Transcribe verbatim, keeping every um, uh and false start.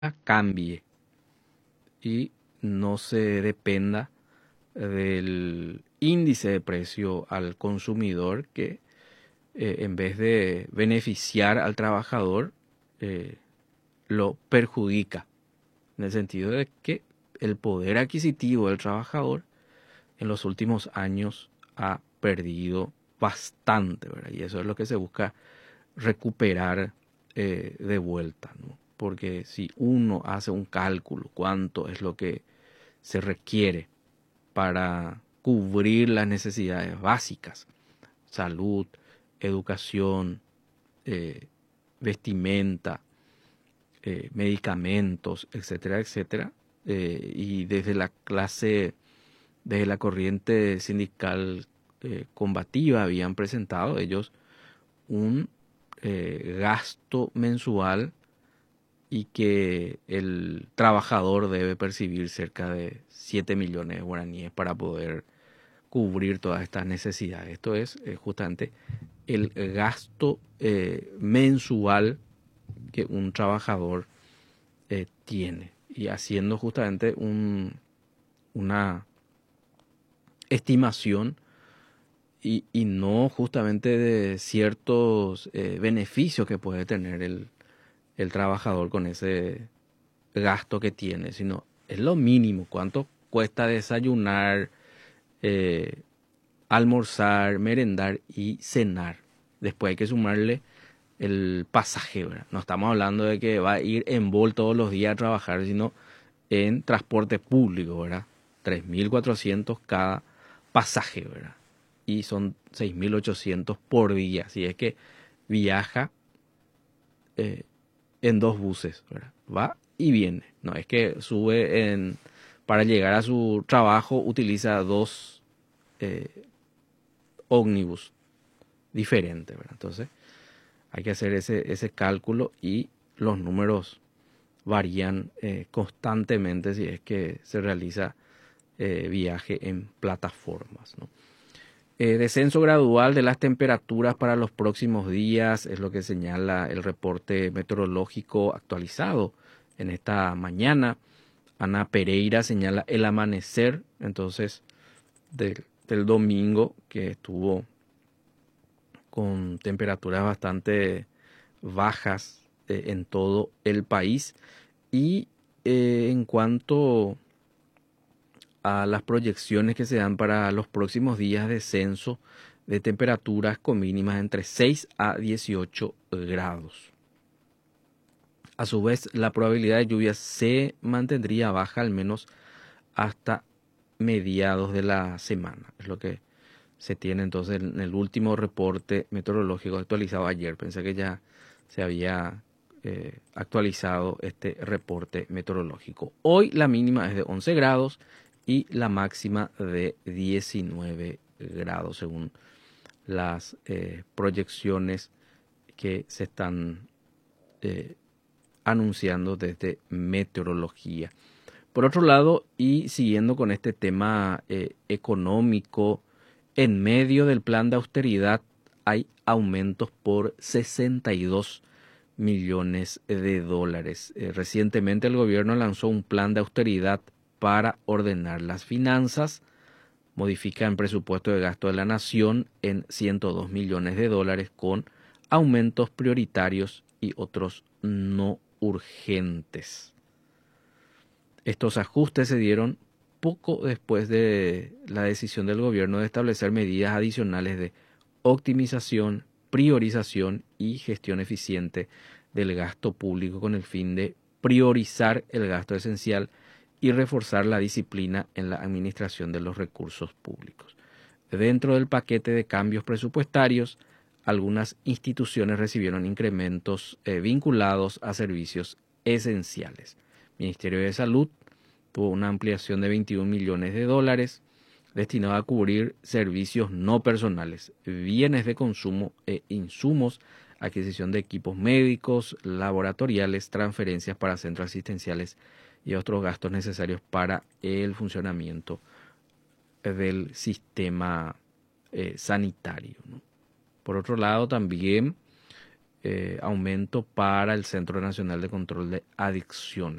cambie y no se dependa del índice de precio al consumidor que eh, en vez de beneficiar al trabajador, eh, lo perjudica, en el sentido de que el poder adquisitivo del trabajador en los últimos años ha perdido bastante, ¿verdad? Y eso es lo que se busca recuperar eh, de vuelta, ¿no? Porque si uno hace un cálculo, cuánto es lo que se requiere para cubrir las necesidades básicas, salud, educación, eh, vestimenta, eh, medicamentos, etcétera, etcétera, eh, y desde la clase, desde la corriente sindical eh, combativa habían presentado ellos un eh, gasto mensual y que el trabajador debe percibir cerca de siete millones de guaraníes para poder cubrir todas estas necesidades. Esto es eh, justamente el gasto eh, mensual que un trabajador eh, tiene, y haciendo justamente un, una estimación y, y no justamente de ciertos eh, beneficios que puede tener el, el trabajador con ese gasto que tiene, sino es lo mínimo, cuánto cuesta desayunar, eh, almorzar, merendar y cenar. Después hay que sumarle el pasaje, ¿verdad? No estamos hablando de que va a ir en Bol todos los días a trabajar, sino en transporte público, ¿verdad? tres mil cuatrocientos cada pasaje, ¿verdad? Y son seis mil ochocientos por día. Si es que viaja eh, en dos buses, ¿verdad? Va y viene. No es que sube en, para llegar a su trabajo, utiliza dos eh, ómnibus diferentes, ¿verdad? Entonces hay que hacer ese, ese cálculo, y los números varían eh, constantemente si es que se realiza eh, viaje en plataformas, ¿no? Eh, descenso gradual de las temperaturas para los próximos días es lo que señala el reporte meteorológico actualizado en esta mañana. Ana Pereira señala el amanecer, entonces, del, del domingo, que estuvo con temperaturas bastante bajas eh, en todo el país. Y eh, en cuanto a las proyecciones que se dan para los próximos días, descenso de temperaturas con mínimas entre seis a dieciocho grados. A su vez, la probabilidad de lluvia se mantendría baja al menos hasta mediados de la semana. Es lo que se tiene entonces en el último reporte meteorológico actualizado ayer. Pensé que ya se había eh, actualizado este reporte meteorológico. Hoy la mínima es de once grados y la máxima de diecinueve grados, según las eh, proyecciones que se están eh, anunciando desde meteorología. Por otro lado, y siguiendo con este tema eh, económico, en medio del plan de austeridad hay aumentos por sesenta y dos millones de dólares. Eh, recientemente el gobierno lanzó un plan de austeridad para ordenar las finanzas, modifica el presupuesto de gasto de la nación en ciento dos millones de dólares con aumentos prioritarios y otros no urgentes. Estos ajustes se dieron poco después de la decisión del gobierno de establecer medidas adicionales de optimización, priorización y gestión eficiente del gasto público con el fin de priorizar el gasto esencial y reforzar la disciplina en la administración de los recursos públicos. Dentro del paquete de cambios presupuestarios, algunas instituciones recibieron incrementos eh, vinculados a servicios esenciales. Ministerio de Salud tuvo una ampliación de veintiún millones de dólares destinado a cubrir servicios no personales, bienes de consumo e insumos, adquisición de equipos médicos, laboratoriales, transferencias para centros asistenciales y otros gastos necesarios para el funcionamiento del sistema eh, sanitario, ¿no? Por otro lado, también eh, aumento para el Centro Nacional de Control de Adicciones.